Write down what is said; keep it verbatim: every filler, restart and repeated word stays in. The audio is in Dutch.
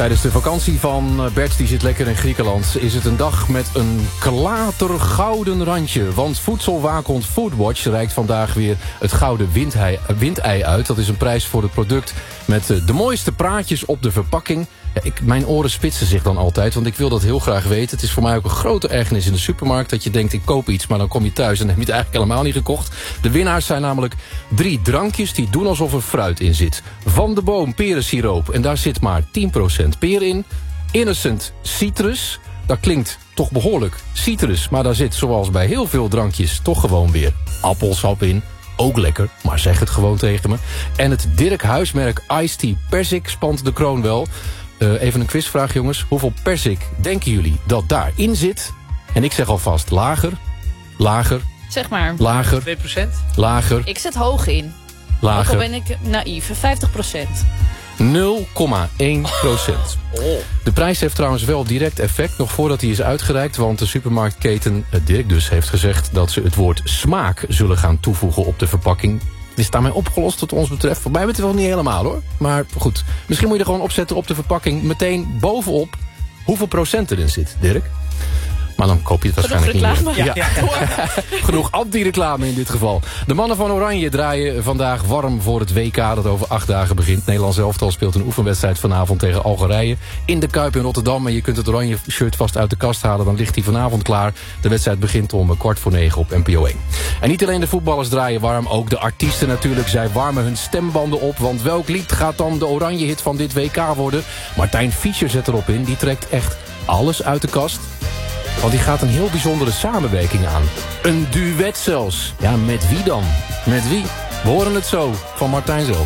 Tijdens de vakantie van Bert, die zit lekker in Griekenland, is het een dag met een klatergouden randje. Want voedselwaakhond Foodwatch reikt vandaag weer het gouden windei, windei uit. Dat is een prijs voor het product met de mooiste praatjes op de verpakking. Ja, ik, mijn oren spitsen zich dan altijd, want ik wil dat heel graag weten. Het is voor mij ook een grote ergernis in de supermarkt dat je denkt, ik koop iets, maar dan kom je thuis en heb je het eigenlijk helemaal niet gekocht. De winnaars zijn namelijk drie drankjes die doen alsof er fruit in zit. Van de Boom perensiroop, en daar zit maar tien procent peer in. Innocent citrus, dat klinkt toch behoorlijk citrus, maar daar zit zoals bij heel veel drankjes toch gewoon weer appelsap in. Ook lekker, maar zeg het gewoon tegen me. En het Dirk Huismerk Iced Tea Perzik spant de kroon wel. Uh, even een quizvraag, jongens. Hoeveel perzik denken jullie dat daarin zit? En ik zeg alvast lager, lager, zeg maar. Lager, twee procent? Lager. Ik zet hoog in. Lager. Ook al ben ik naïef, vijftig procent. nul komma één procent. Oh. De prijs heeft trouwens wel direct effect, nog voordat hij is uitgereikt, want de supermarktketen Dirk dus heeft gezegd dat ze het woord smaak zullen gaan toevoegen op de verpakking. Is het daarmee opgelost wat ons betreft? Voor mij weet het wel niet helemaal, hoor. Maar goed, misschien moet je er gewoon opzetten op de verpakking, meteen bovenop hoeveel procent erin zit, Dirk. Maar dan koop je het waarschijnlijk niet meer. Ja, ja. Genoeg anti-reclame in dit geval. De mannen van Oranje draaien vandaag warm voor het W K dat over acht dagen begint. Nederlands elftal speelt een oefenwedstrijd vanavond tegen Algerije in de Kuip in Rotterdam. En je kunt het oranje shirt vast uit de kast halen, dan ligt hij vanavond klaar. De wedstrijd begint om kwart voor negen op N P O één. En niet alleen de voetballers draaien warm, ook de artiesten natuurlijk. Zij warmen hun stembanden op, want welk lied gaat dan de oranje hit van dit W K worden? Martijn Fischer zet erop in, die trekt echt alles uit de kast. Want die gaat een heel bijzondere samenwerking aan. Een duet zelfs. Ja, met wie dan? Met wie? We horen het zo van Martijn zelf.